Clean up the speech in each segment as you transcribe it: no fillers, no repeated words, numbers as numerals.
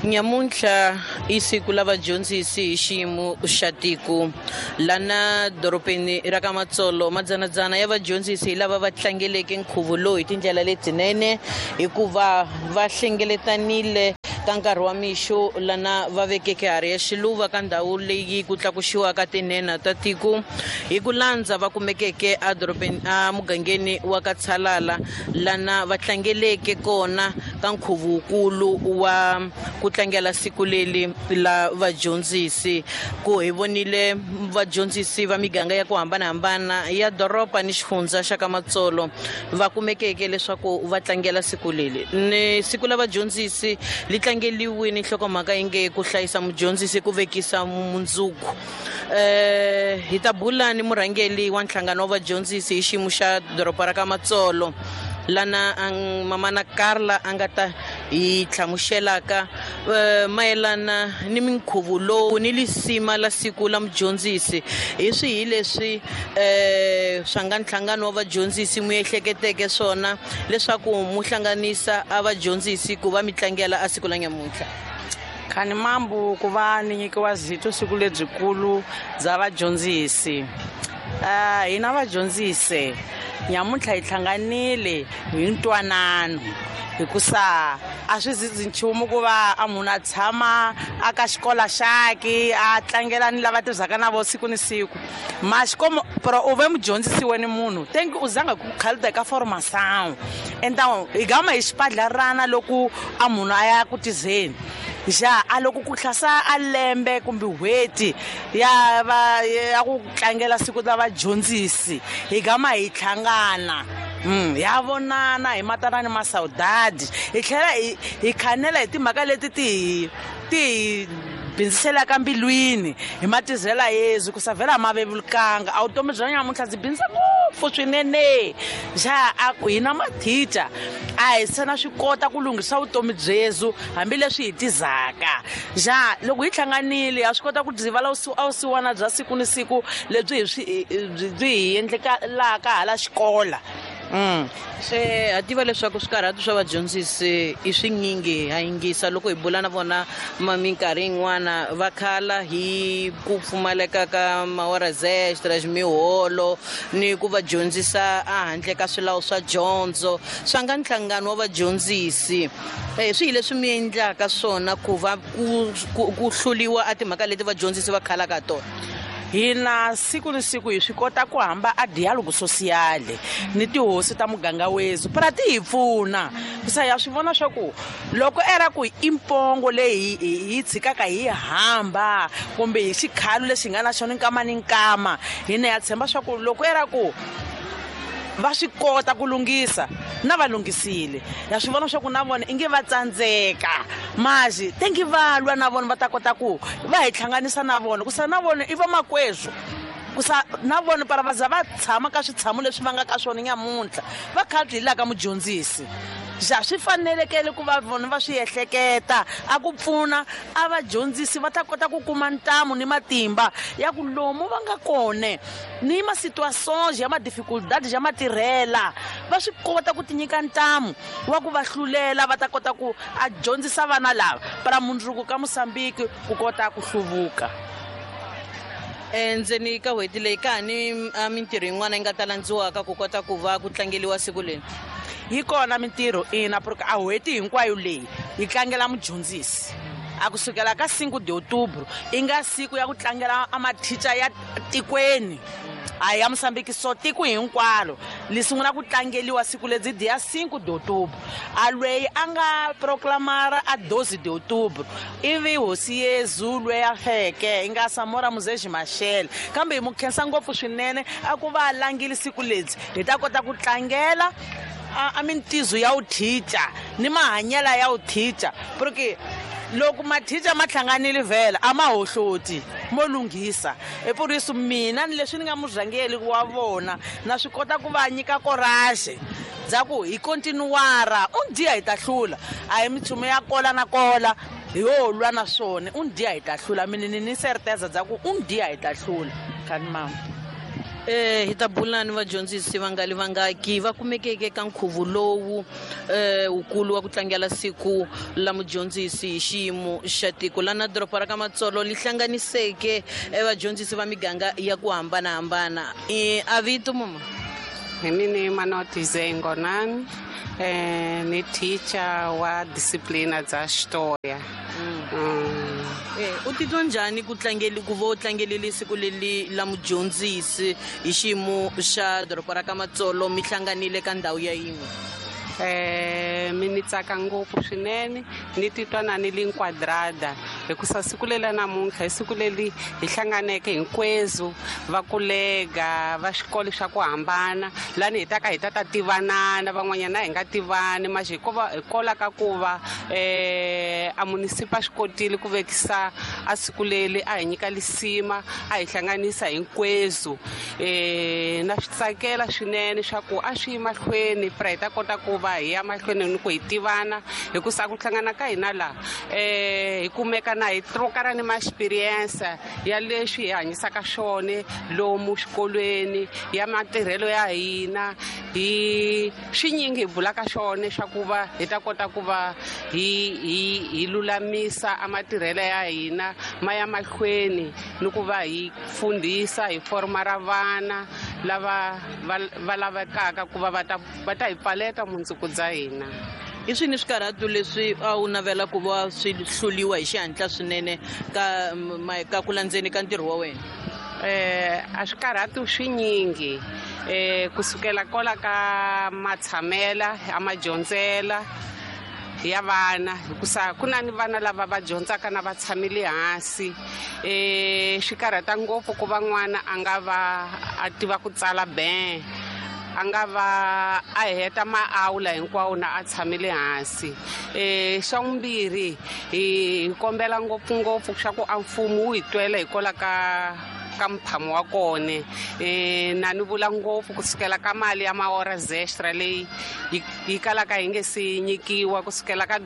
Nyamuntlha i siku la vadyondzisi hi xiyimo xa tiko lana doropeni ra ka Matsolo madzanadzana ya vadyondzisi lava va tlangeleke nkhuvo lowu hi tindlela letinene hikuva va hlengeletanile ka nkarhi wa mixo lana va vekeke hari ya xiluva ka ndhawu leyi ku tlakuxiwaka tinhenha ta tiko hi ku landza va kumekeke doropeni mugangeni wa ka Tshalala lana va tlangeleke kona ka nkhuvo wukulu wa ku tlangela siku leli la vadyondzisi ku hi vonile vadyondzisi va miganga ya ku hambanahambana ya doropa ni xifundza xa ka Matsolo va kumekeke leswaku va tlangela siku leli ni siku la vadyondzisi li tlangeliwini nhlokomhaka yinge ku hlayisa mudyondzisi ku vekisa mundzuku hi ta bula ni murhangeli wa nhlangano wa vadyondzisi hi xiyimo xa doropa ra ka Matsolo lana mamana Carla anga ta hi tlhamuxelaka mayelana ni minkhuvo lowu ni lisima la siku la mudyondzisi hi swihi leswi swa nga nhlangano wa vadyondzisi mu ehleketeke swona leswaku mu hlanganisa vadyondzisi ku va mitlangela a siku la nyamuntlha. Khani mambu ku va ni nyikiwa zito siku lebyikulu bya vadyondzisi hina vadyondzisi nyamuntlha hi hlanganile hi ntwanano hikusa a swi zizi nchumu ku va munhu a tshama aka xikola xaki a tlangela ni lava tirhisaka na vo siku ni siku maxikomo pero u ve mudyondzisi weni munhu tenki u zanga ku khalida ka formação então hi gama hi xipadlarana loko a munhu a ya ku tizeni ja a loko ku hlasa a lembe kumbe hweti ya ku tlangela siku ta vadyondzisi hi gama hi tlhangana ya vonana hi matanani masaudade hi tlhela hi khanela hi timhaka leti ti bindziselaka mbilwini hi matizela Yesu ku savela mavevulukanga a vutomi bya nyamuntlha byi bindza ngopfu swinene ja a ku hina mathicha a hi sena swi kota ku lunghisa vutomi bya Yesu hambileswi hi tizaka ja loko hi hlanganile ha swi kota ku dzivala awusiwana bya siku ni siku lebyi hi endlekalaka hala xikola ha tiva leswaku swikarhati swa vadyondzisi i swinyingi ha yingisa loko hi bula na vona minkarhi yin'wana va khala hi ku pfumaleka ka mawara extra miholo ni ku va dyondzisa handle ka swilawu swa dyondzo swa nga nhlangano wa vadyondzisi swihi leswi mi endlaka swona ku va ku hluliwa a timhaka leti vadyondzisi va khalaka tona. Hina siku ni siku hi swi kota ku hamba a dialogue sociale ni tihosi ta muganga wezu para ti hi pfuna kusa ya swi vona swa ku loko era ku impongo leyi hi tshikaka hi hamba kumbe hi xikhalo lexi nga na xona nkama ni nkama hina ya tshemba swa ku loko era ku va swi kota ku lunghisa na va lunghisile ya swi vona swa ku na vona inge va tsandzeka maji tengi va lwa na vona va ta kota ku va hi hlanganisa na vona kusa na vona i va makwezu kusa na vona para va za va tshama ka switshamo leswi va nga ka swona nyamuntlha va khatlilaka mudyondzisi ja swi fanelekele ku va vona va swi ehleketa a ku pfuna a vadyondzisi va ta kota ku kuma ntamu ni matimba ya ku lomu va nga kone ni masituações ya madificuldade ya matirhela va swi kota ku tinyika ntamu wa ku va hlulela va ta kota ku a dyondzisa vana lava para mundzuku ka Mosambiki ku kota ku hluvuka. Endzeni ka hweti leyi ka ni mintirho yin'wana yi nga ta landziwaka ku kota ku va ku tlangeliwa siku leri yi kona mintirho ina porque a hweti hinkwayo leyi yi tlangela mudyondzisi a kusukela ka 5 de outubro i nga siku ya ku tlangela amathicha ya tikweni a ya Mosambiki so tiko hinkwalo li sungula ku tlangeliwa siku ledzi dia 5 de outubro a lweyi a nga proclamara a 12 de outubro ivi hosi Yezu lweyi a feke i nga Samora Muzeji Mashele kambe hi mu khensa ngopfu swinene a ku va langile siku ledzi hi ta kota ku tlangela a mintizo ya uthicha ni mahanyela ya uthicha porque loko mathicha ma hlanganile vela a ma hohloti mo lunghisa por isso mina ni leswi ni nga murhangeli wa vona na swi kota ku va nyika korashe za ku hi continuara un dia hi ta hlula a hi mithumo ya kola na kola hi ho lwa na swona un dia hi ta hlula mina ni certeza za ku un dia hi ta hlula khani mama hi ta bula ni vadyondzisi vangaki va kumekeke ka nkhuvo lowu wukulu wa ku tlangela siku la mudyondzisi hi xiyimo xa tiko lana doroba ra ka Matsolo li hlanganiseke vadyondzisi va miganga ya ku hambanahambana. A vito mama? Hi mini Manoti Zengonani, ni teacher wa discipline za Xistoya. U titwa njhani ku va u tlangelele siku leli la mudyondzisi hi xiyimo xa doroba ra ka Matsolo mi hlanganile ka ndhawu ya yin'we? Mi ni tsaka ngopfu swinene, ni titwa na ni li nkwadrada hikusa siku lela namuntlha hi siku leli hi hlanganeke hinkwerhu va kulega va xikolo xa ku hambana lani hi taka hi ta tivanana van'wanyana hi nga tivani maxe hikola ka ku va a munisipa xi kotile ku vekisa a siku leli a hi nyika lisima a hi hlanganisa hinkwerhu. Na swi tsakela swinene swa ku a swi yi mahlweni pra hi ta kota ku va hi ya mahlweni ni ku hi tivana hikusa ku hlangana ka hina laha hi kumeka na hi trokara ni ma-experience ya leswi hi hanyisaka swone lomu xikolweni ya matirhelo ya hina hi swinyingi hi bulaka swone swa ku va hi ta kota ku va hi lulamisa a matirhelo ya hina ma ya mahlweni ni ku va hi fundisa hi formara vana lava va lavekaka ku va va ta hi pfaleta mundzuku bya hina. Hi swini swikarhatu leswi a wu navela ku va swi hluliwa hi xihatla swinene ka ku landzeni ka ntirho wa wena? A swikarhatu swinyingi kusukela kola ka matshamela a madyondzela ya vana hikusa ku na ni vana lava va dyondzaka na va tshamile hansi. Swi karhata ngopfu ku va n'wana a nga va a tiva ku tsala ben, a nga va a heta maawula hinkwawo na a tshamile hansi. Xa vumbirhi hi kombela ngopfungopfu xa ku a mfumo wu hi twela hikola ka mphamu wa kone. Na ni vula ngopfu kusukela ka mali ya mahoras extra leyi yi kalaka hi nge si nyikiwa kusukela ka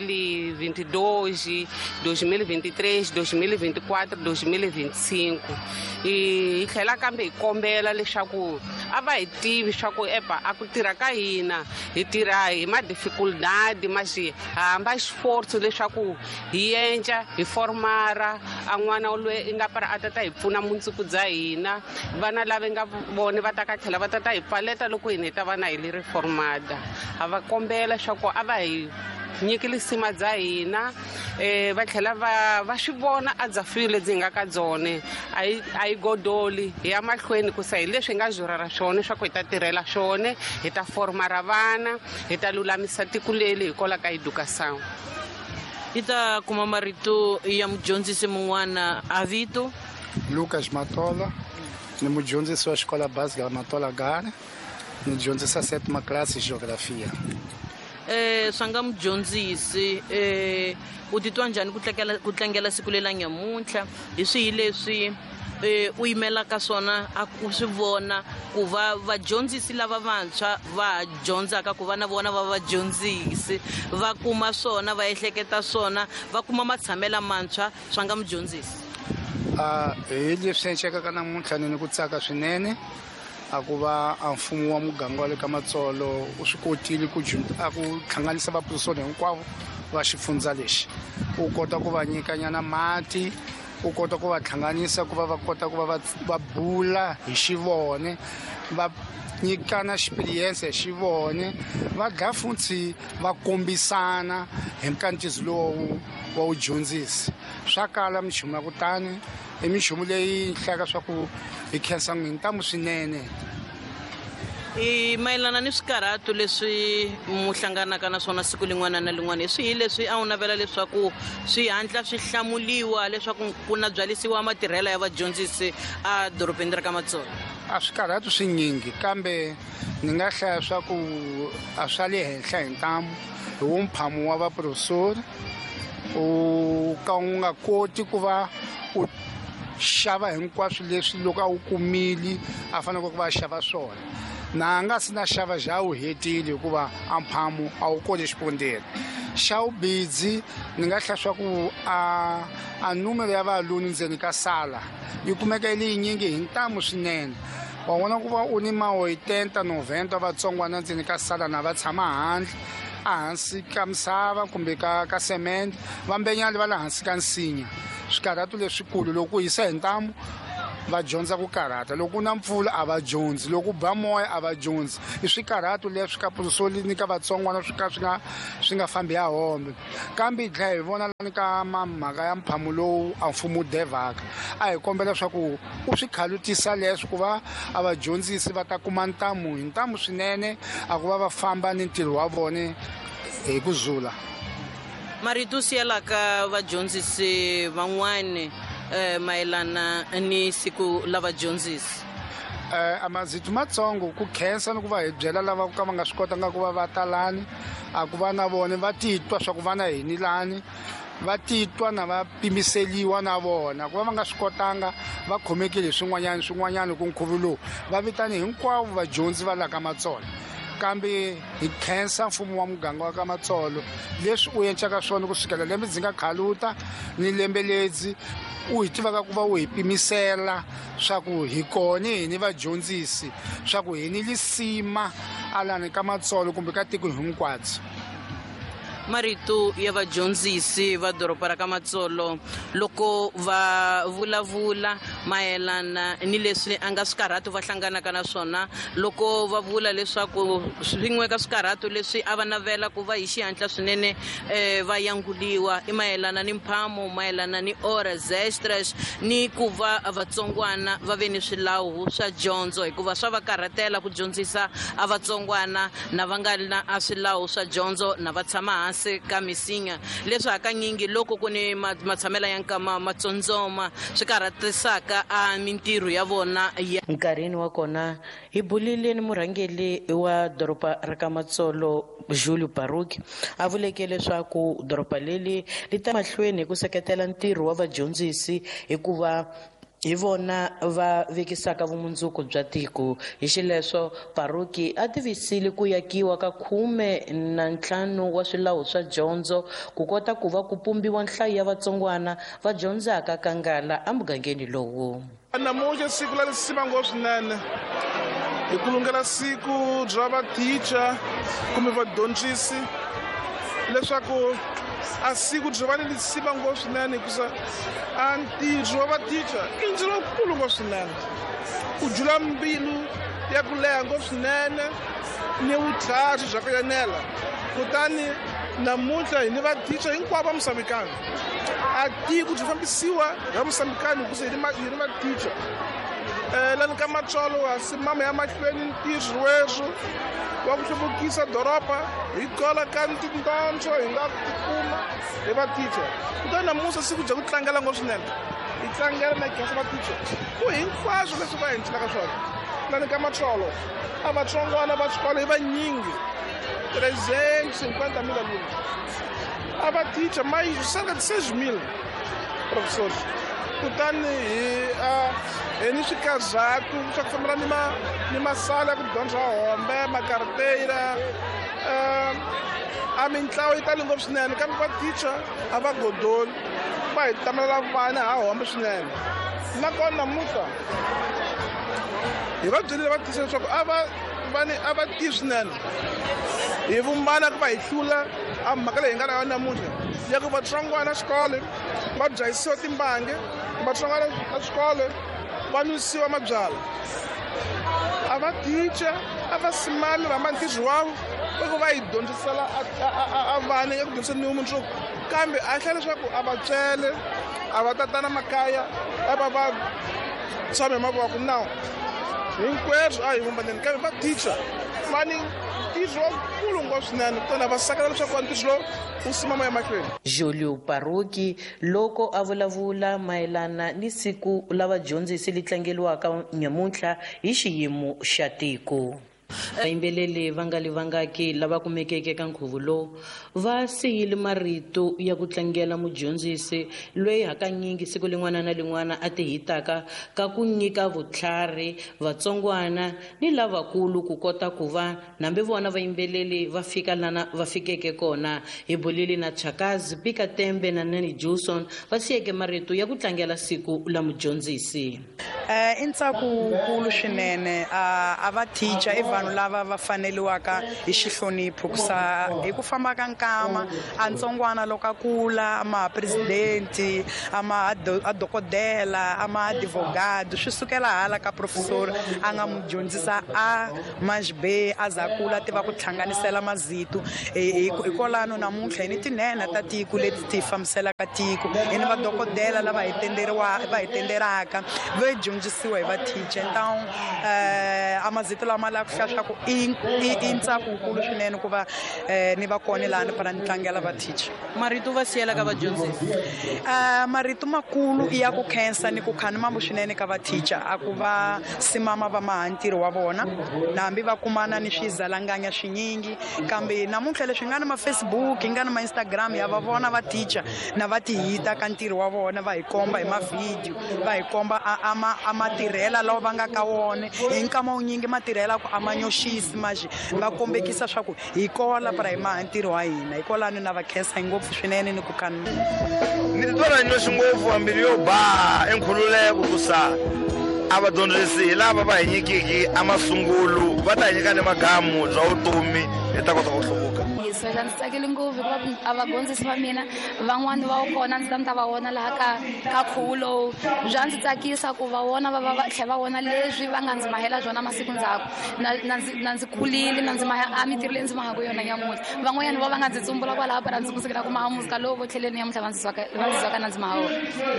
2022, 2023, 2024, 2025. Hi tlhela kambe hi kombela leswaku a va hi tivi swa ku epa a ku tirha ka hina hi tirha hi madificultadi maxi hamba xiforiso leswaku hi endla hi formara a n'wana loyi i nga para a tata hi pfuna mundzuku bya hina vana lava nga vone va ta ka tlhela va tata hi pfaleta loko hina hi ta vana hi li reformada. A va kombela swa ku a va hi nyiki lisima bya hina va tlhela va swi vona a dzafiyo lebyi hi nga ka byone a yi godoli hi ya mahlweni kusa hi leswi hi nga zurhara swone swa ku hi ta tirhela swone hi ta formara vana hi ta lulamisa tiko leli hi kola ka educação. Hi ta kuma marito ya mudyondzisi mun'wana. A vito? Lucas Matola, ni mudyondzisi wa xikola básica Matola Gare, ni dyondzisa 7ª classe geografia. Swanga mudyondzisi u titwa njhani ku tlangela siku lela nyamuntlha hi swihi leswi u yimelaka swona u swi vona ku va vadyondzisi lava vantshwa va dyondzaka ku va na vona va vadyondzisi va kuma swona va ehleketa swona va kuma matshamela mantshwa swanga mudyondzisi? Hi leswi endlekaka namuntlha ni ku tsaka swinene a ku va a mfumo wa muganga wa le ka Matsolo u swi kotile ku hlanganisa vaprofesori hinkwavo va xifundza lexi. U kota ku va nyikanyana mati, u kota ku va hlanganisa ku va kota ku va bula hi xivone, va nyikana experience hi xivone, va dlaya futhi va kombisana hi nkandziyiso lowu wa vudyondzisi. Swa kala minchumu ya kutani i minchumu leyi hlaka swa ku hi khensa n'wintamu swinene. Mayelana ni swikarhatu leswi mu hlanganaka na swona siku lin'wana na lin'wana hi swihi leswi a wu navela leswaku swi hatla swi hlamuliwa leswaku ku na byalisiwa matirhelo ya vadyondzisi a dorobeni ra ka Matsolo? A swikarhatu swinyingi kambe ni nga hlaya swa ku a swa le henhla hi ntamu hi wo mphamu wa vaprofesori u ka u nga koti ku va u xava hinkwaswo leswi loko a wu kumile a fanele ku va a xava swona na a nga si na xava xa wu hetile hikuva a mphamu a wu koti xipondeni. Xa vubidzi ni nga hlaya swa ku a numero ya valuni ndzeni ka sala yi kumeka yi ri yinyingi hi ntamu swinene wa vona ku va u ni ma80 90 vatsongwana ndzeni ka sala na va tshama handle ehansi ka misava kumbe ka semende vambenyana va le hansi ka nsinya swikarhato leswikulu loko ku hisa hi ntamu va dyondza ku karhata loko na mpfula a va dyondzi loko ba moya a va dyondzi I swikarhato leswi ka pulisoli ni ka vatsongwana swi nga fambi ya hombe kambe hi tlhela hi vona lani ka mhaka ya mphamu lowu a mfumo devhaka a hi kombela leswaku u swi khalutisa leswi ku va a vadyondzisi va ta kuma ntamu hi ntamu swinene a ku va va famba ni ntirho wa vone hi ku zula marito siyalaka vadyondzisi van'wana mayelana ni siku la vadyondzisi amazito matsongo ku khensa ni ku va hi byela lava ka va nga swi kotanga ku va va talani a ku va na vona va titwa swa ku va na hini lani va titwa na va pimiseliwa na vona ku va va nga swi kotanga va khomekile swin'wanyana ku nkhuvo lowu va vitani hinkwavo vadyondzi va la ka Matsolo kambe hi khensa mfumo wa muganga wa ka Matsolo leswi u endlaka swona ku sukela lembe dzi nga khaluta ni lembe ledzi u hi tivaka ku va u hi pimisela swa ku hi kona hini vadyondzisi swa ku hi ni lisima alani ka Matsolo kumbe ka tiko hinkwatso marito ya vadyondzisi va doroba ra ka Matsolo loko va vulavula mayelana ni leswi a nga swikarhato va hlanganaka na swona loko va vula leswaku swin'we ka swikarhato leswi a va navela ku va hi xihatla swinene va yanguliwa I mayelana ni mphamu mayelana ni horas extras ni ku va vatsongwana va ve ni swilawu swa dyondzo hikuva swa va karhatela ku dyondzisa a vatsongwana na va nga na a swilawu swa dyondzo na va tshama ka misinya leswi hakanyingi loko ku ni matshamela ya nkama matsondzoma swi karhatisaka a mintirho ya vona nkarhini wa kona hi bulile ni murhangeli wa doroba ra ka Matsolo Julio Baruki a vuleke leswaku doroba leli li ta mahlweni hi ku seketela ntirho wa vadyondzisi hikuva hi vona va vekisaka vumundzuku bya tiko hi xileswo Baruki a tivisile ku yakiwa ka 15 wa swilawu swa dyondzo ku kota ku va ku pumbiwa nhlayo ya vatsongwana va dyondzaka ka ngala emugangeni lowu namuntlha siku la lisima ngopfu swinene hi ku lungela siku bya vaticha kumbe vadyondzisi leswaku a siku byi va ni lisima ngopfu swinene hikusa a ntirho wa vaticha I ntirho lowukulu ngopfu swinene ku jula mbilu ya ku leha ngopfu swinene ni vutlhari bya ku enela kutani namuntlha hi ni vaticha hinkwavo va Mosambikani a tiko byi fambisiwa hi va Mosambikani hikusa hi ni vaticha lani ka Matsolo ha simama ya mahlweni ntirho weswo wa ku hluvukisa doroba hi kola ka tindondzo hi nga tikuma hi vaticha kutani namuntlha siku bya ku tlangela ngopfu swinene hi tlangela na khensa vaticha ku hinkwaswo leswi va hi endlelaka swona lani ka Matsolo a vatsongwana va swikolo hi vanyingi 350 mil alunos a vaticha mais cerca de 6 mil professores kutani hi ni swikazaku swa ku fambela ni masala ya ku dyondza hombe makarteira a mintlawa yi tali ngopfu swinene kambe vaticha a va godoli va hi tamelela vana ha hombe swinene nakona namuntlha hi va byelile vaticha leswaku a va tiyi swinene hi vumbana ku va hi hlula a mhaka leyi hi nga na yona namuntlha ya ku vatsongwana xikolo va byayisiwa timbangi vatsongwana a xikolo va nwisiwa mabyala a vaticha a va simami va hamba ntirho wavo loko va hi dyondzisela a vana ya ku dyondzisa ni mundzuku kambe a hlaya leswaku a va tswele a va tatana makaya a va tshame hi mavoko nawu hinkwaswo a hi vumbaneni kambe vaticha va ni ntirho wukulu ngopfu swinene kutani va sakela leswaku va ntirho lowu wu simama emahlweni Julio Baruki loko a vulavula mayelana ni siku la vadyondzisi li tlangeliwaka nyamuntlha hi xiyimo xa tiko vayimbeleri va nga livangaki lava kumekeke ka nkhuvo lowu va siyile marito ya ku tlangela mudyondzisi loyi hakanyingi siku lin'wana na lin'wana a ti hitaka ka ku nyika vutlhari vatsongwana ni lavakulu ku kota ku va nambe vona vayimbeleri va fika lana va fikeke kona. Hi bulile na Chakazi Pika Tembe na Nani Juson va siyeke marito ya ku tlangela siku la mudyondzisi. I ntsakukulu swinene a va teacher i vanhu lava va faneliwaka hi xihlonipho hi ku famba ka nkama a ntsongwana loko a kula a mapresidenti a dokodela a maadvogado swi sukela hala ka professor a nga mudyondzisa a Mashbe a zakula tiva ku thlanganisela mazito hikolano namuntlha ni tinene ta tiko leti ti fambisela ka tiko ni vadokodela lava hi tenderaka va dyondzisiwa hi va teacher então amazito lama la ku hlaxa ku i ntsakukulu swinene ku va ni va kona lana para ni tlangela va teacher. Marito va siyela ka vadyondzisi marito makulu ya ku khensa ni ku khanimambo swinene ka va teacher a ku va simama va maha ntirho wa vona nambi va kumana ni swizalanganya swinyingi kambe namuntlha leswi nga na ma-Facebook nga na ma-Instagram ya va vona va teacher na va tihita ka ntirho wa vona va hi komba hi mavideo va hi komba a matirhela lawa va nga ka wona hi nkama unyingi matirhela ku amanyoxisi maji va kombekisa swa ku hi kola para hi maha ntirho wa hina hi kolani na va khensa ngopfu swinene ni ku kanina ni titwela nyoswi ngopfu hambili yo baha enkhululeko kusa a vadyondzisi lava va hi nyikiki amasungulu va ta hi nyika ni magamu bya vutomi hi ta kota ku hluvuka. So ndzi tsakile ngopfu hikuva a vadyondzisi va mina van'wani va kona ndzi ta va vona laha ka nkhuvo lowu bya ndzi tsakisa ku va vona va tlhela va vona leswi va nga ndzi mahela byona masiku ndzhaku na ndzi kulile na ndzi maha a mitirho leyi ndzi mahaka yona nyamuntlha van'wanyani va nga ndzi tsumbula kwalaha para ndzi kusukela ku maha muzika lowu vo tlheleni nyamuntlha va ndzi zwaka na ndzi maha wona.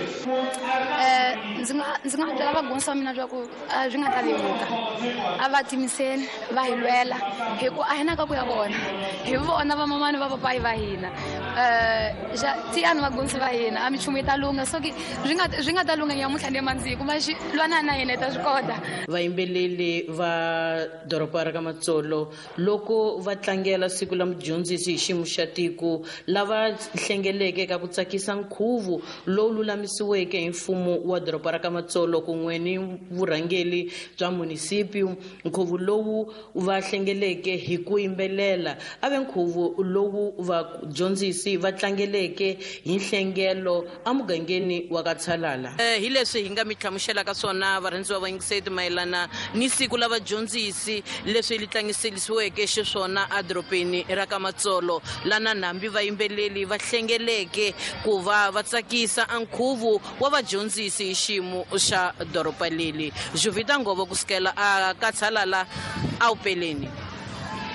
Ndzi nga byela vadyondzisi va mina bya ku byi nga ta vevuka a va timiseni va hi lwela hi ku a hi na ka ku ya vona hi vona va mamani va papai va hina tiyani vadyondzisi va hina a minchumu yi ta lunga so byi nga ta lunga nyamuntlha ni mandziko maxi lwana na hina hi ta swi kota. Vayimbeleri va doroba ra ka Matsolo loko va tlangela siku la mudyondzisi hi xiyimo xa tiko lava hlengeleke ka ku tsakisa nkhuvo lowu lulamisiweke hi mfumo wa doroba ra ka Matsolo kun'we ni vurhangeli bya munisipyu. Nkhuvo lowu va hlengeleke hi ku yimbelela a ve nkhuvo lowu vadyondzisi va tlangeleke hi nhlengelo amugangeni wa ka Tsalala. Hi leswi hi nga mi hlamuselaka swona varhandziwa va yingiseli mayelana ni siku la vadyondzisi leswi li tlangiselisiweke xiswona a dorobeni ra ka Matsolo lana nambi vayimbeleri va hlengeleke ku va tsakisa nkhuvo wa vadyondzisi hi xiyimo xa doroba leli. Juvita Ngovo kusukela a ka Tsalala a Upeleni.